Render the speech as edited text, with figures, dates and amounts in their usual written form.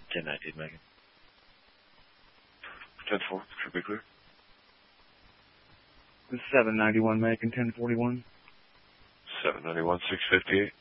1019, Megan. 10-4, should be clear. This is 791, Megan, 1041. 791, 658.